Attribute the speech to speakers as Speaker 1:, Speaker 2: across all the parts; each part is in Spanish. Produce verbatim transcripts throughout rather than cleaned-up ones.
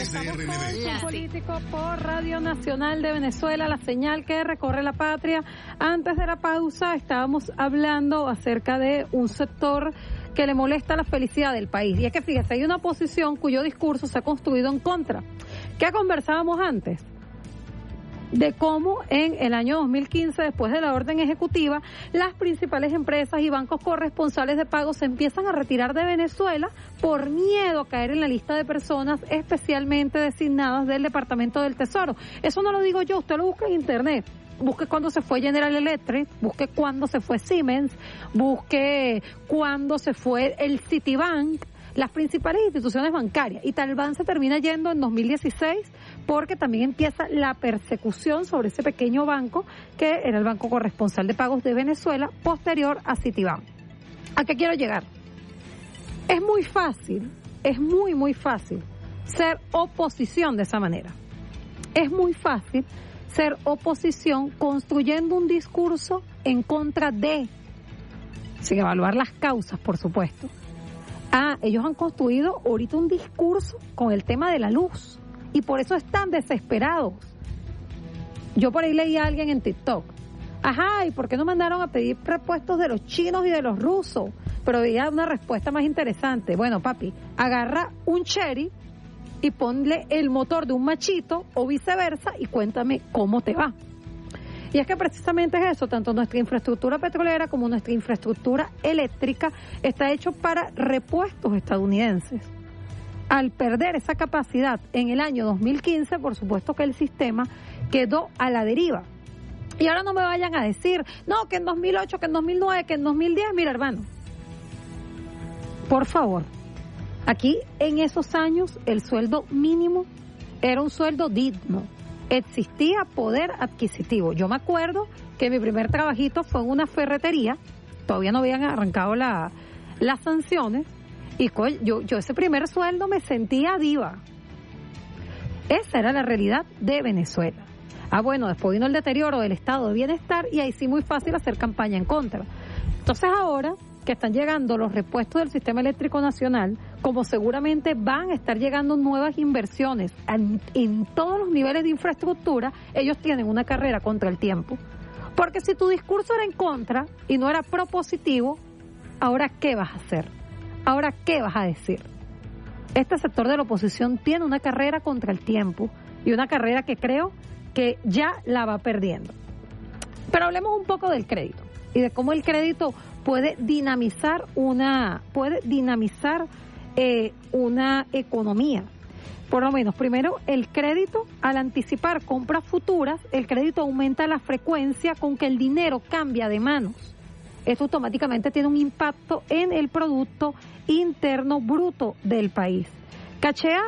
Speaker 1: S R N B.
Speaker 2: Un político por Radio Nacional de Venezuela, la señal que recorre la patria. Antes de la pausa estábamos hablando acerca de un sector que le molesta la felicidad del país. Y es que fíjese, hay una oposición cuyo discurso se ha construido en contra. ¿Qué conversábamos antes? De cómo en el año dos mil quince, después de la orden ejecutiva, las principales empresas y bancos corresponsales de pago se empiezan a retirar de Venezuela por miedo a caer en la lista de personas especialmente designadas del Departamento del Tesoro. Eso no lo digo yo, usted lo busca en internet. Busque cuándo se fue General Electric, busque cuándo se fue Siemens, busque cuándo se fue el Citibank, las principales instituciones bancarias. Y Talbán se termina yendo en dos mil dieciséis porque también empieza la persecución sobre ese pequeño banco que era el Banco Corresponsal de Pagos de Venezuela, posterior a Citibank. ¿A qué quiero llegar? Es muy fácil, es muy, muy fácil ser oposición de esa manera. Es muy fácil ser oposición construyendo un discurso en contra de, sin evaluar las causas, por supuesto. Ah, ellos han construido ahorita un discurso con el tema de la luz y por eso están desesperados. Yo por ahí leí a alguien en TikTok. Ajá, ¿y por qué no mandaron a pedir repuestos de los chinos y de los rusos? Pero veía una respuesta más interesante. Bueno, papi, agarra un Chery y ponle el motor de un machito o viceversa y cuéntame cómo te va. Y es que precisamente es eso, tanto nuestra infraestructura petrolera como nuestra infraestructura eléctrica está hecho para repuestos estadounidenses. Al perder esa capacidad en el año dos mil quince, por supuesto que el sistema quedó a la deriva. Y ahora no me vayan a decir, no, que en dos mil ocho, que en dos mil nueve, que en dos mil diez, mira hermano, por favor. Aquí, en esos años, el sueldo mínimo era un sueldo digno. Existía poder adquisitivo. Yo me acuerdo que mi primer trabajito fue en una ferretería. Todavía no habían arrancado la, las sanciones. Y yo, yo ese primer sueldo me sentía diva. Esa era la realidad de Venezuela. Ah, bueno, después vino el deterioro del estado de bienestar y ahí sí muy fácil hacer campaña en contra. Entonces ahora que están llegando los repuestos del sistema eléctrico nacional, como seguramente van a estar llegando nuevas inversiones en, en todos los niveles de infraestructura, ellos tienen una carrera contra el tiempo. Porque si tu discurso era en contra y no era propositivo, ¿ahora qué vas a hacer? ¿Ahora qué vas a decir? Este sector de la oposición tiene una carrera contra el tiempo y una carrera que creo que ya la va perdiendo. Pero hablemos un poco del crédito y de cómo el crédito puede dinamizar una, puede dinamizar eh, una economía. Por lo menos, primero, el crédito, al anticipar compras futuras, el crédito aumenta la frecuencia con que el dinero cambia de manos. Esto automáticamente tiene un impacto en el Producto Interno Bruto del país. Cachea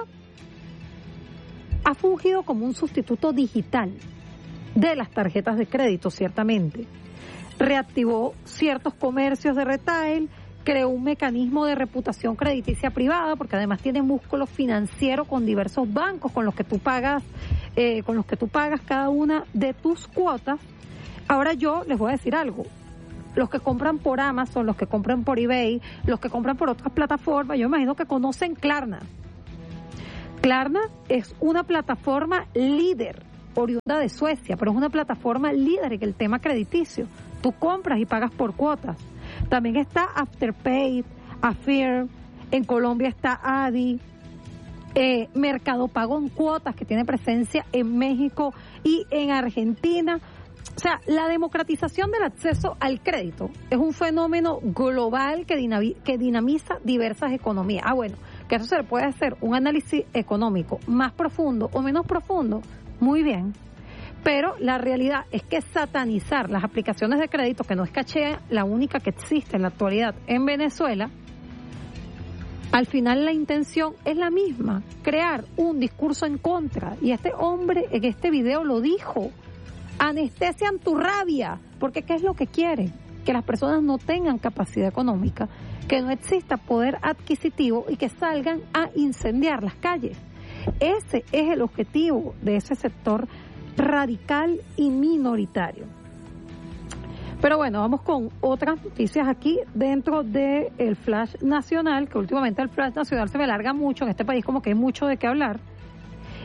Speaker 2: ha fungido como un sustituto digital de las tarjetas de crédito, ciertamente. Reactivó ciertos comercios de retail, creó un mecanismo de reputación crediticia privada, porque además tiene músculo financiero con diversos bancos con los que tú pagas, eh, con los que tú pagas cada una de tus cuotas. Ahora yo les voy a decir algo. Los que compran por Amazon, los que compran por eBay, los que compran por otras plataformas, yo imagino que conocen Klarna. Klarna es una plataforma líder, oriunda de Suecia, pero es una plataforma líder en el tema crediticio. Tú compras y pagas por cuotas. También está Afterpay, Affirm, en Colombia está Adi, eh, Mercado Pago en cuotas, que tiene presencia en México y en Argentina. O sea, la democratización del acceso al crédito es un fenómeno global que, dinami- que dinamiza diversas economías. Ah, bueno, que eso se le puede hacer un análisis económico más profundo o menos profundo, muy bien. Pero la realidad es que satanizar las aplicaciones de crédito, que no es Cachea la única que existe en la actualidad en Venezuela, al final la intención es la misma, crear un discurso en contra. Y este hombre en este video lo dijo, anestesian tu rabia, porque ¿qué es lo que quieren? Que las personas no tengan capacidad económica, que no exista poder adquisitivo y que salgan a incendiar las calles. Ese es el objetivo de ese sector radical y minoritario. Pero bueno, vamos con otras noticias aquí dentro del Flash Nacional, que últimamente el Flash Nacional se me larga mucho, en este país como que hay mucho de qué hablar.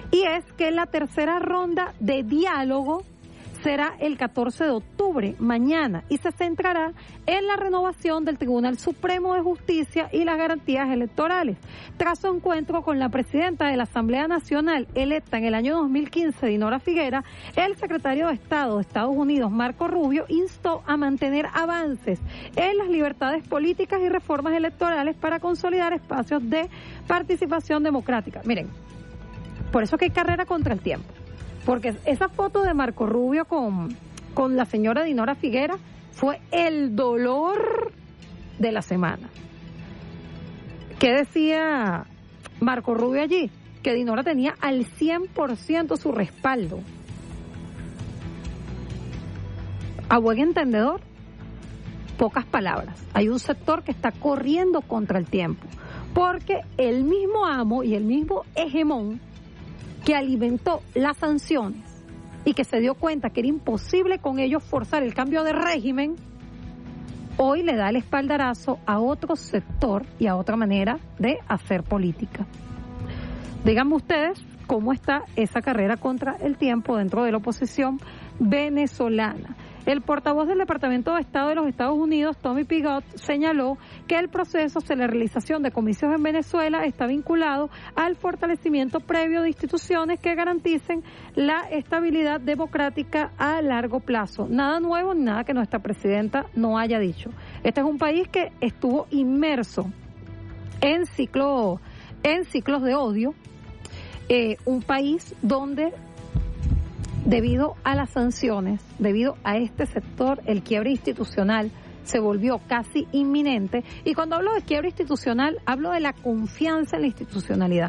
Speaker 2: y es que la tercera ronda de diálogo será el catorce de octubre, mañana, y se centrará en la renovación del Tribunal Supremo de Justicia y las garantías electorales. Tras su encuentro con la presidenta de la Asamblea Nacional, electa en el año dos mil quince, Dinora Figuera, el secretario de Estado de Estados Unidos, Marco Rubio, instó a mantener avances en las libertades políticas y reformas electorales para consolidar espacios de participación democrática. Miren, por eso que hay carrera contra el tiempo. Porque esa foto de Marco Rubio con, con la señora Dinora Figuera fue el dolor de la semana. ¿Qué decía Marco Rubio allí? Que Dinora tenía al cien por ciento su respaldo. A buen entendedor, pocas palabras. Hay un sector que está corriendo contra el tiempo. Porque el mismo amo y el mismo hegemón que alimentó las sanciones y que se dio cuenta que era imposible con ellos forzar el cambio de régimen, hoy le da el espaldarazo a otro sector y a otra manera de hacer política. Díganme ustedes cómo está esa carrera contra el tiempo dentro de la oposición venezolana. El portavoz del Departamento de Estado de los Estados Unidos, Tommy Pigott, señaló que el proceso de la realización de comicios en Venezuela está vinculado al fortalecimiento previo de instituciones que garanticen la estabilidad democrática a largo plazo. Nada nuevo ni nada que nuestra presidenta no haya dicho. Este es un país que estuvo inmerso en ciclo, en ciclos de odio, eh, un país donde debido a las sanciones, debido a este sector, el quiebre institucional se volvió casi inminente. Y cuando hablo de quiebre institucional, hablo de la confianza en la institucionalidad.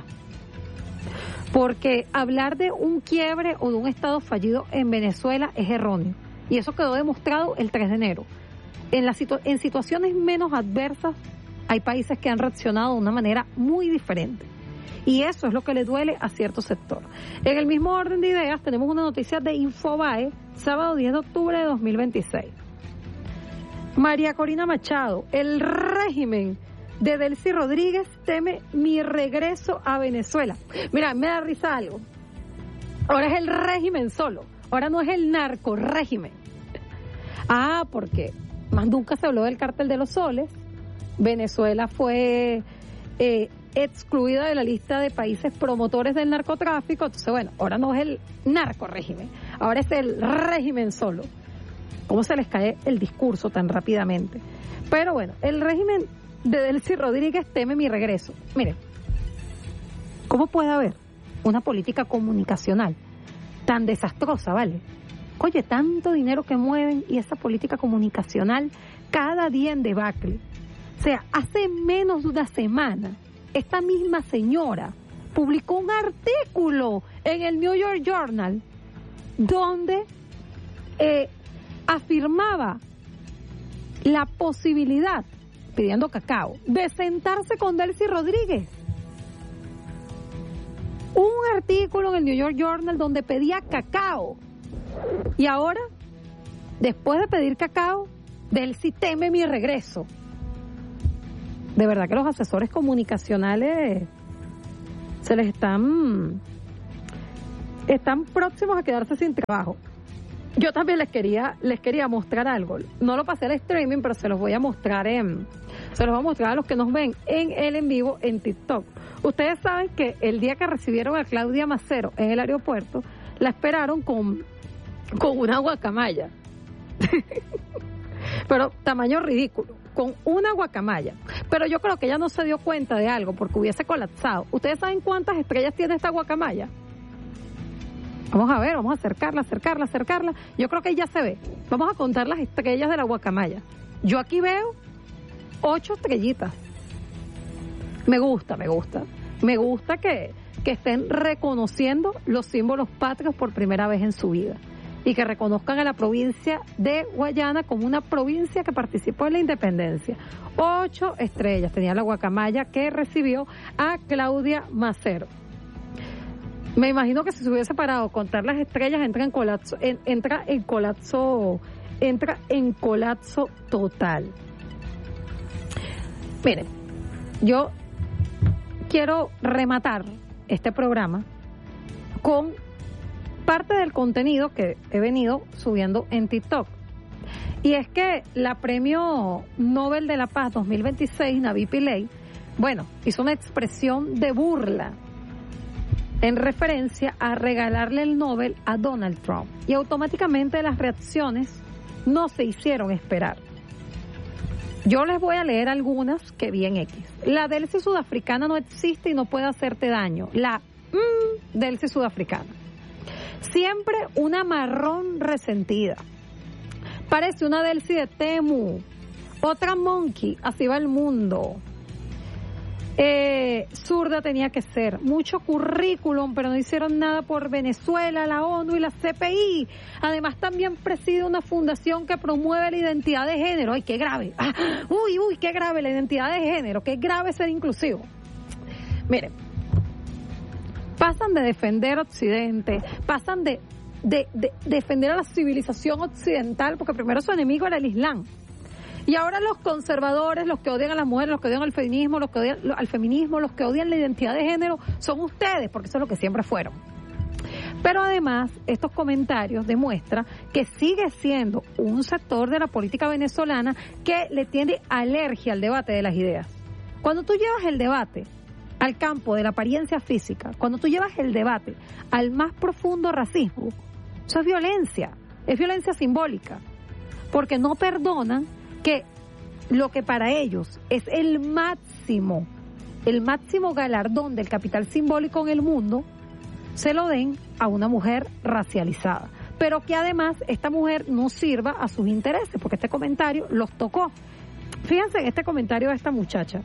Speaker 2: Porque hablar de un quiebre o de un Estado fallido en Venezuela es erróneo. Y eso quedó demostrado el tres de enero. En, la situ- en situaciones menos adversas, hay países que han reaccionado de una manera muy diferente. Y eso es lo que le duele a cierto sector. En el mismo orden de ideas, tenemos una noticia de Infobae, sábado diez de octubre de dos mil veintiséis. María Corina Machado, el régimen de Delcy Rodríguez teme mi regreso a Venezuela. Mira, me da risa algo. Ahora es el régimen solo, ahora no es el narco régimen. Ah, porque más nunca se habló del cártel de los soles. Venezuela fue Eh, excluida de la lista de países promotores del narcotráfico. Entonces, bueno, ahora no es el narco régimen, ahora es el régimen solo. ¿Cómo se les cae el discurso tan rápidamente? Pero bueno, el régimen de Delcy Rodríguez teme mi regreso. Miren, ¿cómo puede haber una política comunicacional tan desastrosa, vale? Oye, tanto dinero que mueven y esa política comunicacional cada día en debacle. O sea, hace menos de una semana, esta misma señora publicó un artículo en el New York Journal donde eh, afirmaba la posibilidad, pidiendo cacao, de sentarse con Delcy Rodríguez. Un artículo en el New York Journal donde pedía cacao. Y ahora, después de pedir cacao, Delcy teme mi regreso. De verdad que los asesores comunicacionales se les están están próximos a quedarse sin trabajo. Yo también les quería les quería mostrar algo. No lo pasé al streaming, pero se los voy a mostrar en se los voy a mostrar a los que nos ven en el en vivo en TikTok. Ustedes saben que el día que recibieron a Claudia Macero en el aeropuerto, la esperaron con con una guacamaya. Pero tamaño ridículo, con una guacamaya. Pero yo creo que ella no se dio cuenta de algo porque hubiese colapsado. ¿Ustedes saben cuántas estrellas tiene esta guacamaya? Vamos a ver, vamos a acercarla, acercarla, acercarla. Yo creo que ya se ve. Vamos a contar las estrellas de la guacamaya. Yo aquí veo ocho estrellitas. Me gusta, me gusta. Me gusta que, que estén reconociendo los símbolos patrios por primera vez en su vida. Y que reconozcan a la provincia de Guayana como una provincia que participó en la independencia. Ocho estrellas tenía la guacamaya que recibió a Claudia Macero. Me imagino que si se hubiese parado a contar las estrellas, entra en colapso, en, entra en colapso, entra en colapso total. Miren, yo quiero rematar este programa con parte del contenido que he venido subiendo en TikTok. Y es que la Premio Nobel de la Paz dos mil veintiséis, Navi Pillay, bueno, hizo una expresión de burla en referencia a regalarle el Nobel a Donald Trump. Y automáticamente las reacciones no se hicieron esperar. Yo les voy a leer algunas que vi en X. La delce sudafricana no existe y no puede hacerte daño. La mm, delce sudafricana. Siempre una marrón resentida. Parece una delce de Temu. Otra monkey, así va el mundo. Eh, zurda tenía que ser, mucho currículum, pero no hicieron nada por Venezuela, la ONU y la C P I. Además también preside una fundación que promueve la identidad de género. ¡Ay, qué grave! Ah, ¡Uy, uy, qué grave la identidad de género! ¡Qué grave ser inclusivo! Miren, pasan de defender Occidente, pasan de, de, de, de defender a la civilización occidental, porque primero su enemigo era el Islam. Y ahora los conservadores, los que odian a las mujeres, los que odian al feminismo, los que odian al feminismo, los que odian la identidad de género, son ustedes, porque eso es lo que siempre fueron. Pero además, estos comentarios demuestran que sigue siendo un sector de la política venezolana que le tiene alergia al debate de las ideas. Cuando tú llevas el debate al campo de la apariencia física, cuando tú llevas el debate al más profundo racismo, eso es violencia, es violencia simbólica, porque no perdonan que lo que para ellos es el máximo, el máximo galardón del capital simbólico en el mundo, se lo den a una mujer racializada. Pero que además esta mujer no sirva a sus intereses, porque este comentario los tocó. Fíjense en este comentario de esta muchacha.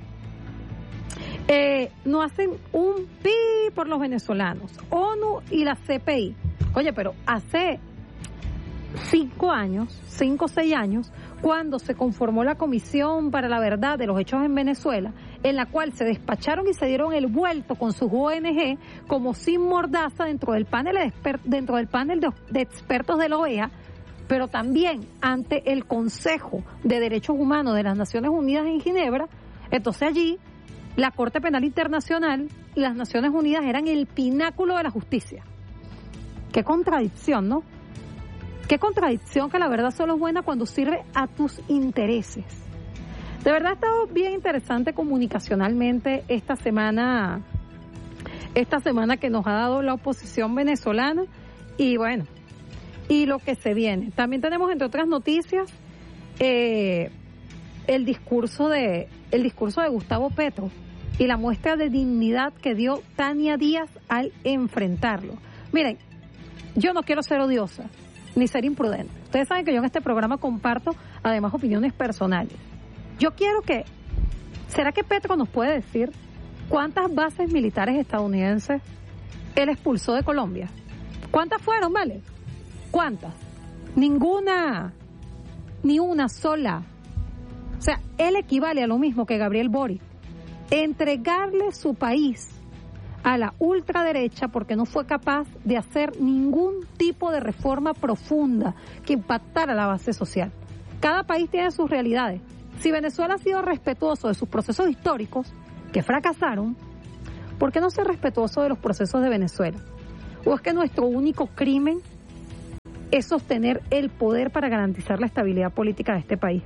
Speaker 2: Eh, no hacen un pi por los venezolanos, ONU y la C P I. Oye, pero hace cinco años, cinco o seis años, cuando se conformó la Comisión para la Verdad de los Hechos en Venezuela, en la cual se despacharon y se dieron el vuelto con sus O N G como sin mordaza dentro del panel de, exper- dentro del panel de, de expertos de la O E A, pero también ante el Consejo de Derechos Humanos de las Naciones Unidas en Ginebra. Entonces allí la Corte Penal Internacional y las Naciones Unidas eran el pináculo de la justicia. Qué contradicción, ¿no? Qué contradicción, que la verdad solo es buena cuando sirve a tus intereses. De verdad ha estado bien interesante comunicacionalmente esta semana, esta semana que nos ha dado la oposición venezolana, y bueno, y lo que se viene. También tenemos, entre otras noticias, eh, el discurso de el discurso de Gustavo Petro y la muestra de dignidad que dio Tania Díaz al enfrentarlo. Miren, yo no quiero ser odiosa ni ser imprudente. Ustedes saben que yo en este programa comparto además opiniones personales. Yo quiero que, ¿será que Petro nos puede decir cuántas bases militares estadounidenses él expulsó de Colombia? ¿Cuántas fueron, vale? ¿Cuántas? Ninguna, ni una sola. O sea, él equivale a lo mismo que Gabriel Boric. Entregarle su país a la ultraderecha porque no fue capaz de hacer ningún tipo de reforma profunda que impactara la base social. Cada país tiene sus realidades. Si Venezuela ha sido respetuoso de sus procesos históricos, que fracasaron, ¿por qué no ser respetuoso de los procesos de Venezuela? ¿O es que nuestro único crimen es sostener el poder para garantizar la estabilidad política de este país?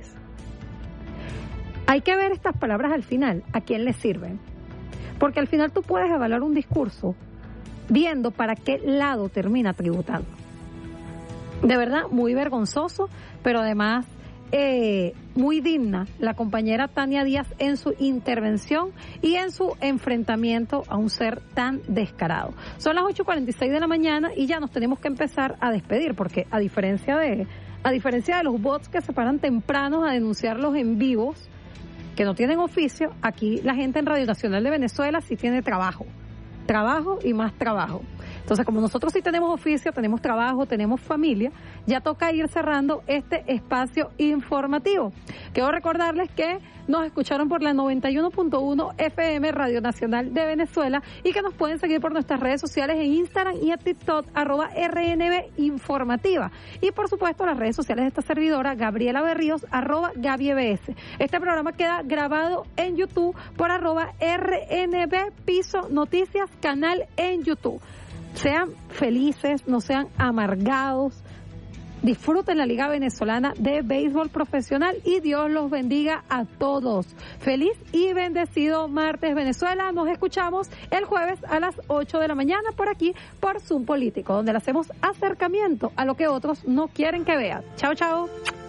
Speaker 2: Hay que ver estas palabras al final, a quién les sirven. Porque al final tú puedes evaluar un discurso viendo para qué lado termina tributando. De verdad, muy vergonzoso, pero además eh, muy digna la compañera Tania Díaz en su intervención y en su enfrentamiento a un ser tan descarado. Son las ocho cuarenta y seis de la mañana y ya nos tenemos que empezar a despedir, porque a diferencia de, a diferencia de los bots que se paran tempranos a denunciarlos en vivos, que no tienen oficio, aquí la gente en Radio Nacional de Venezuela sí tiene trabajo, trabajo y más trabajo. Entonces, como nosotros sí tenemos oficio, tenemos trabajo, tenemos familia, ya toca ir cerrando este espacio informativo. Quiero recordarles que nos escucharon por la noventa y uno punto uno F M Radio Nacional de Venezuela y que nos pueden seguir por nuestras redes sociales en Instagram y en TikTok, arroba R N B Informativa. Y por supuesto las redes sociales de esta servidora, Gabriela Berríos, arroba Gaby B S. Este programa queda grabado en YouTube por arroba R N B Piso Noticias, canal en YouTube. Sean felices, no sean amargados. Disfruten la Liga Venezolana de Béisbol Profesional y Dios los bendiga a todos. Feliz y bendecido martes, Venezuela. Nos escuchamos el jueves a las ocho de la mañana por aquí, por Zoom Político, donde le hacemos acercamiento a lo que otros no quieren que vean. Chao, chao.